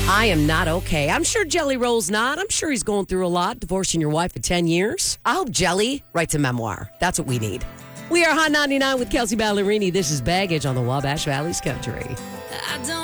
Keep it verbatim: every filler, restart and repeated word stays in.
I am not okay. I'm sure Jelly Roll's not. I'm sure he's going through a lot, divorcing your wife for ten years. I hope Jelly writes a memoir. That's what we need. We are Hot ninety-nine with Kelsey Ballerini. This is Baggage on the Wabash Valley's Country. I don't